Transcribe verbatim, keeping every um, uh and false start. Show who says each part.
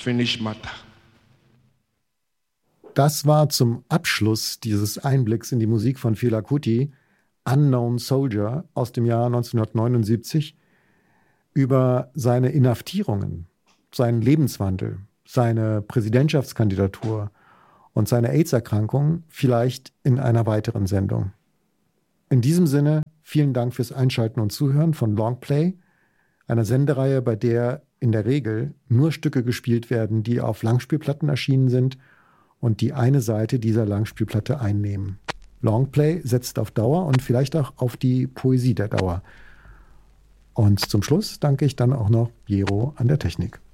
Speaker 1: finish matter.
Speaker 2: Das war zum Abschluss dieses Einblicks in die Musik von Fela Kuti, Unknown Soldier aus dem Jahr neunzehnhundertneunundsiebzig, über seine Inhaftierungen, seinen Lebenswandel, seine Präsidentschaftskandidatur und seine AIDS-Erkrankung vielleicht in einer weiteren Sendung. In diesem Sinne, vielen Dank fürs Einschalten und Zuhören von Longplay, einer Sendereihe, bei der in der Regel nur Stücke gespielt werden, die auf Langspielplatten erschienen sind und die eine Seite dieser Langspielplatte einnehmen. Longplay setzt auf Dauer und vielleicht auch auf die Poesie der Dauer. Und zum Schluss danke ich dann auch noch Jero an der Technik.